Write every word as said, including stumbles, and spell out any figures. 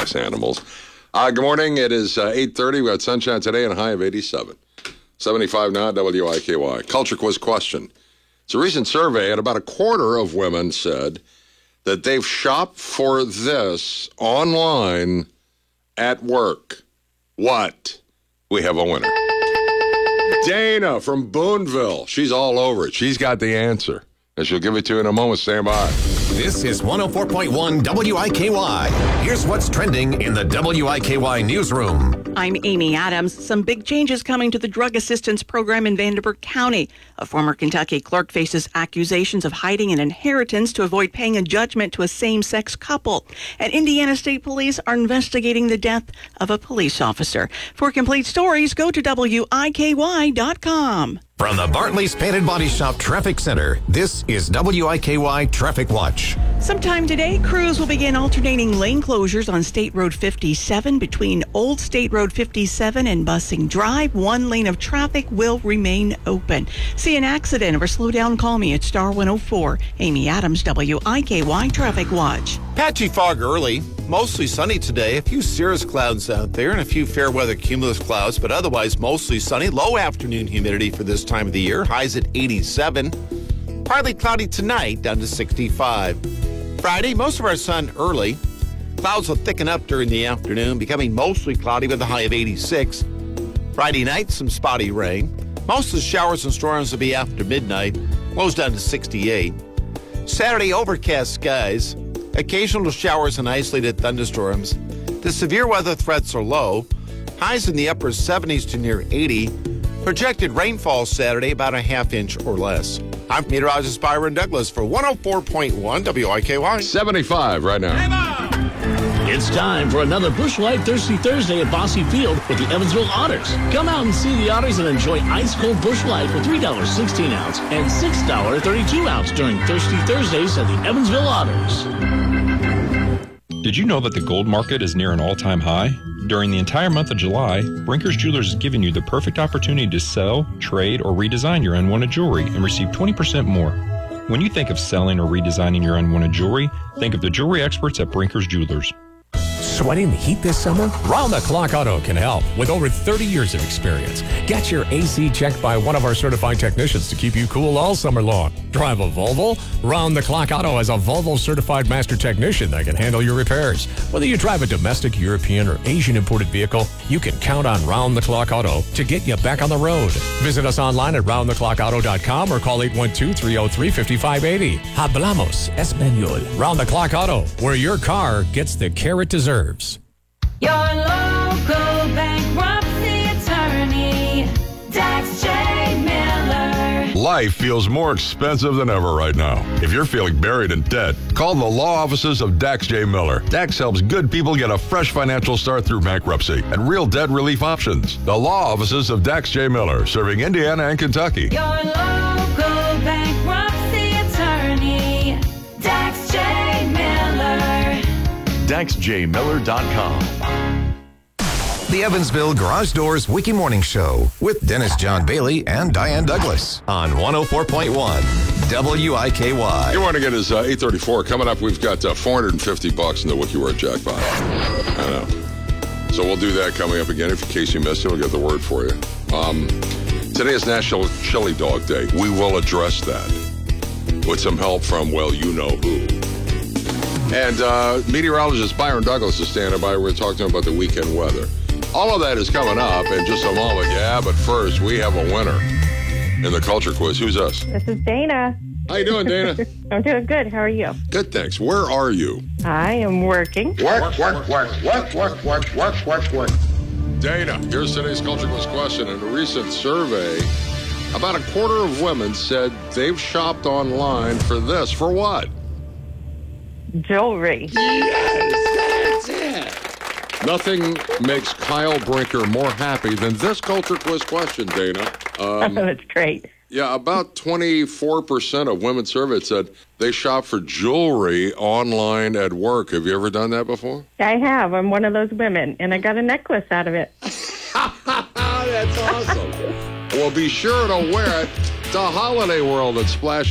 nice animals. Uh, good morning. It is uh, eight thirty. We got sunshine today and a high of eighty-seven. seventy-five now, W I K Y. Culture quiz question. It's a recent survey, and about a quarter of women said that they've shopped for this online at work. What? We have a winner. Dana from Boonville. She's all over it. She's got the answer, and she'll give it to you in a moment. Stand by. This is one oh four point one W I K Y. Here's what's trending in the W I K Y newsroom. I'm Amy Adams. Some big changes coming to the drug assistance program in Vanderburgh County. A former Kentucky clerk faces accusations of hiding an inheritance to avoid paying a judgment to a same-sex couple. And Indiana State Police are investigating the death of a police officer. For complete stories, go to W I K Y dot com. From the Bartley's Painted Body Shop Traffic Center, this is W I K Y Traffic Watch. Sometime today, crews will begin alternating lane closures on State Road fifty-seven between Old State Road fifty-seven and Bussing Drive. One lane of traffic will remain open. See an accident or slow down, call me at Star one oh four. Amy Adams, W I K Y Traffic Watch. Patchy fog early. Mostly sunny today. A few cirrus clouds out there and a few fair weather cumulus clouds, but otherwise mostly sunny. Low afternoon humidity for this time of the year. Highs at eighty-seven. Partly cloudy tonight, down to sixty-five. Friday, most of our sun early. Clouds will thicken up during the afternoon, becoming mostly cloudy with a high of eighty-six. Friday night, some spotty rain. Most of the showers and storms will be after midnight. Lows down to sixty-eight. Saturday, overcast skies. Occasional showers and isolated thunderstorms. The severe weather threats are low. Highs in the upper seventies to near eighty. Projected rainfall Saturday, about a half inch or less. I'm meteorologist Byron Douglas for one oh four point one W I K Y. seventy-five right now. It's time for another Busch Light Thirsty Thursday at Bosse Field with the Evansville Otters. Come out and see the Otters and enjoy ice-cold Busch Light for three dollars and sixteen cents ounce and six dollars and thirty-two cents ounce during Thirsty Thursdays at the Evansville Otters. Did you know that the gold market is near an all-time high? During the entire month of July, Brinker's Jewelers is giving you the perfect opportunity to sell, trade, or redesign your unwanted jewelry and receive twenty percent more. When you think of selling or redesigning your unwanted jewelry, think of the jewelry experts at Brinker's Jewelers. Sweating the heat this summer? Round the Clock Auto can help with over thirty years of experience. Get your A C checked by one of our certified technicians to keep you cool all summer long. Drive a Volvo? Round the Clock Auto has a Volvo certified master technician that can handle your repairs. Whether you drive a domestic, European, or Asian imported vehicle, you can count on Round the Clock Auto to get you back on the road. Visit us online at round the clock auto dot com or call eight one two, three oh three, five five eight oh. Hablamos Español. Round the Clock Auto, where your car gets the care it deserves. Your local bankruptcy attorney, Dax J. Miller. Life feels more expensive than ever right now. If you're feeling buried in debt, call the law offices of Dax J. Miller. Dax helps good people get a fresh financial start through bankruptcy and real debt relief options. The law offices of Dax J. Miller, serving Indiana and Kentucky. Your local bankruptcy attorney, Dax J. Miller. Dax J Miller dot com. The Evansville Garage Doors Wiki Morning Show with Dennis John Bailey and Diane Douglas on one oh four point one W I K Y. Your morning, it is uh, eight thirty-four. Coming up, we've got uh, four hundred fifty bucks in the Wiki Word jackpot. I know. So we'll do that coming up again. If in case you missed it, we'll get the word for you. Um, today is National Chili Dog Day. We will address that with some help from, well, you know who. And uh, meteorologist Byron Douglas is standing by. We're talking to him about the weekend weather. All of that is coming up in just a moment. Yeah, but first, we have a winner in the culture quiz. Who's us? This is Dana. How you doing, Dana? I'm doing good. How are you? Good, thanks. Where are you? I am working. Work, work, work, work, work, work, work, work, work. Dana, here's today's culture quiz question. In a recent survey, about a quarter of women said they've shopped online for this. For what? Jewelry. Yes, that's it. Nothing makes Kyle Brinker more happy than this culture quiz question, Dana. Um, oh, that's great. Yeah, about twenty-four percent of women surveyed said they shop for jewelry online at work. Have you ever done that before? I have. I'm one of those women, and I got a necklace out of it. That's awesome. Well, be sure to wear it to Holiday World at Splash